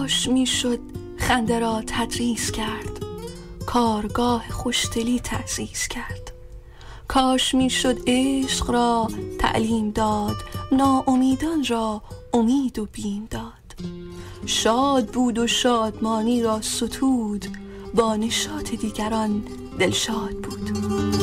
کاش میشد خنده را تدریس کرد، کارگاه خوشدلی تأسیس کرد. کاش میشد عشق را تعلیم داد، ناامیدان را امید و بیم داد. شاد بود و شادمانی را ستود، با نشاط دیگران دلشاد بود.